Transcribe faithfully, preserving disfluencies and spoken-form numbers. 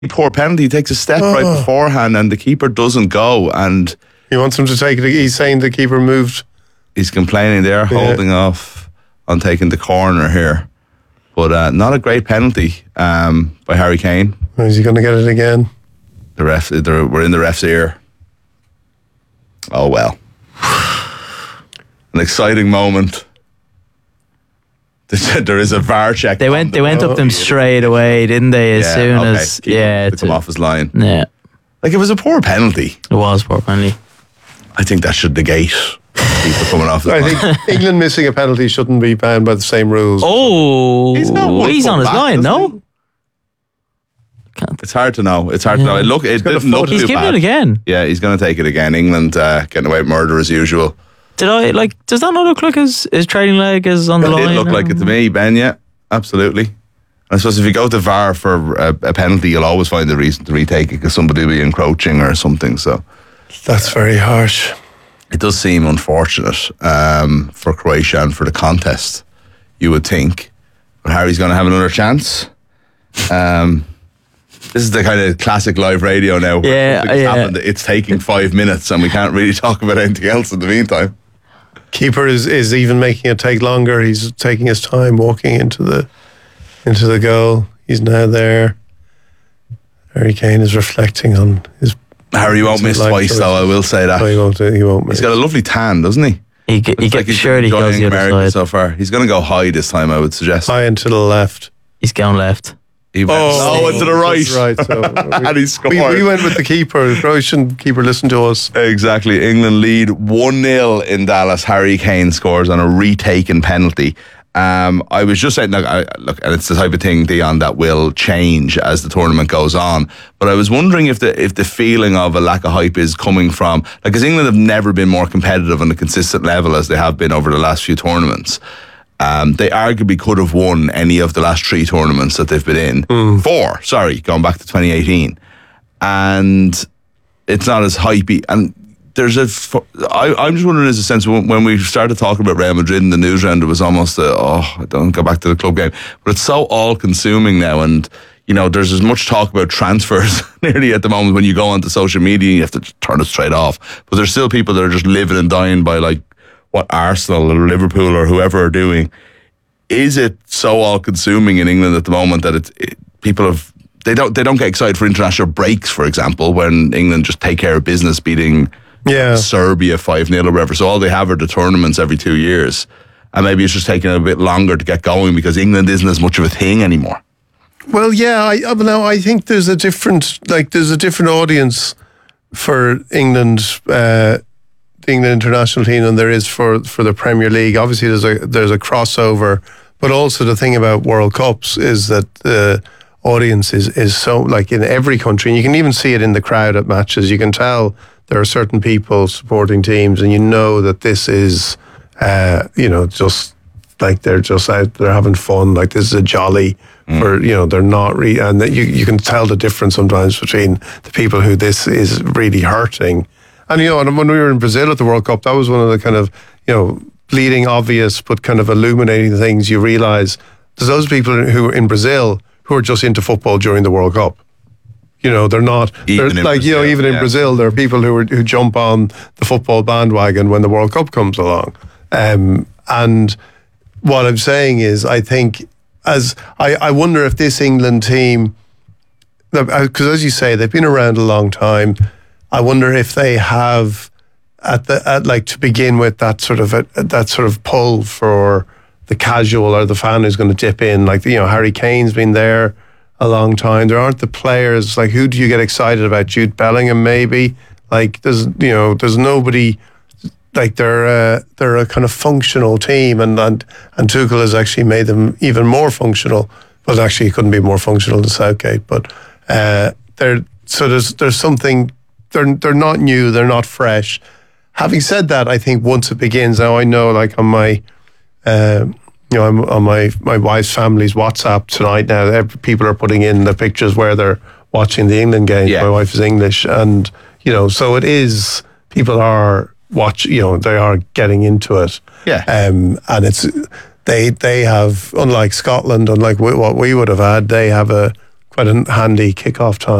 poor penalty. He takes a step Oh. right beforehand, and the keeper doesn't go. And He wants him to take it. He's saying the keeper moved. he's complaining they're Yeah. holding off on taking the corner here. But uh, not a great penalty um, by Harry Kane. Is he going to get it again? The ref, they're- we're in the ref's ear. Oh well. An exciting moment. There is a V A R check. They went. on They the- went up them straight away, didn't they? As Yeah, soon okay. as Keep yeah, to come to- off his line. yeah, Like, it was a poor penalty. it was poor penalty. I think that should negate people coming off his I line. think England missing a penalty shouldn't be banned by the same rules. Oh, He's he's, not one on his foot back, line, isn't no? It's hard to know. It's hard to know. It look, it got a didn't look foot. too He's giving bad. it again. Yeah, he's going to take it again. England uh, getting away with murder as usual. Did I like? Does that not look like his his trading leg is on the It line? did look like it to me, Ben. Yeah, absolutely. I suppose if you go to V A R for a, a penalty, you'll always find a reason to retake it because somebody will be encroaching or something. So That's very harsh. it does seem unfortunate um, for Croatia and for the contest, you would think. But Harry's going to have another chance. Um, this is the kind of classic live radio now. Where Yeah, something's yeah. happened, it's taking five minutes and we can't really talk about anything else in the meantime. Keeper is, is even making it take longer. He's taking his time walking into the into the goal. He's now there. Harry Kane is reflecting on his. Harry won't It's miss life twice, though, I will say Oh, that. he won't. He won't. He's Miss. got a lovely tan, doesn't he? He, he, he Looks get, like he's surely he goes enjoying the other America side. so far. He's going to go high this time, I would suggest. High and to the left. He's going left. He went Oh, oh, to the right. That's right. So And he scored. we, we went with the keeper. The Croatian keeper listened to us. Exactly. England lead one nil in Dallas. Harry Kane scores on a retaken penalty. Um, I was just saying, look, I, look, and it's the type of thing, Dion, that will change as the tournament goes on. But I was wondering if the if the feeling of a lack of hype is coming from, like, because England have never been more competitive on a consistent level as they have been over the last few tournaments. Um, they arguably could have won any of the last three tournaments that they've been in. Mm. Four, sorry, going back to twenty eighteen. And it's not as hypey. And there's a, I, I'm just wondering, there's a sense when, when we started talking about Real Madrid in the news round, it was almost a, oh, I don't go back to the club game. But it's so all consuming now. And, you know, there's as much talk about transfers nearly at the moment when you go onto social media, you have to just turn it straight off. But there's still people that are just living and dying by, like, what Arsenal or Liverpool or whoever are doing. Is it so all consuming in England at the moment that it's, it, people have, they don't, they don't get excited for international breaks, for example, when England just take care of business beating Yeah. Serbia five nil or whatever. So all they have are the tournaments every two years. And maybe it's just taking a bit longer to get going because England isn't as much of a thing anymore. Well, yeah. I uh, now I think there's a different like there's a different audience for England, uh, the England international team, than there is for for the Premier League. Obviously, there's a there's a crossover, but also the thing about World Cups is that the audience is is so like in every country, and you can even see it in the crowd at matches. You can tell there are certain people supporting teams, and you know that this is, uh, you know, just like they're just out, they're having fun. Like this is a jolly mm. for, you know, they're not really, and that you, you can tell the difference sometimes between the people who this is really hurting. And, you know, and when we were in Brazil at the World Cup, that was one of the kind of, you know, bleeding obvious, but kind of illuminating things. You realize there's those people who are in Brazil who are just into football during the World Cup. You know, they're not, they're Even in like, you know, Brazil, even in yeah. Brazil, there are people who are, who jump on the football bandwagon when the World Cup comes along. Um, and what I'm saying is, I think, as I, I wonder if this England team, because as you say, they've been around a long time. I wonder if they have, at the at like to begin with, that sort of a, that sort of pull for the casual or the fan who's going to dip in. Like, you know, Harry Kane's been there a long time. There aren't the players, like, who do you get excited about? Jude Bellingham, maybe? Like, there's, you know, there's nobody, like, they're, uh, they're a kind of functional team, and, and, and Tuchel has actually made them even more functional. But actually, he couldn't be more functional than Southgate. But uh, they're, so there's, there's something, they're, they're not new, they're not fresh. Having said that, I think once it begins, now I know, like, on my, uh, you know, I'm on my, my wife's family's WhatsApp tonight now, every, people are putting in the pictures where they're watching the England game. Yeah. My wife is English. And, you know, so it is, people are watch, you know, they are getting into it. Yeah. Um, and it's, they, they have, unlike Scotland, unlike we, what we would have had, they have a, quite a handy kick-off time.